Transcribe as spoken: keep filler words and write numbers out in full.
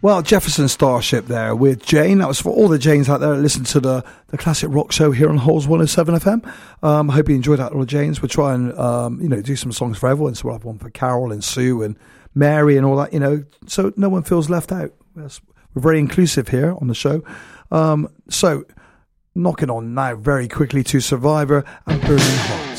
Well, Jefferson Starship there with Jane. That was for all the Janes out there that listen to the, the classic rock show here on Holes one oh seven F M. Um, I hope you enjoyed that, all the Janes. We'll try and um, you know do some songs for everyone. So we'll have one for Carol and Sue and Mary and all that, you know, so no one feels left out. We're very inclusive here on the show. Um, so knocking on now very quickly to Survivor and Burning Heart.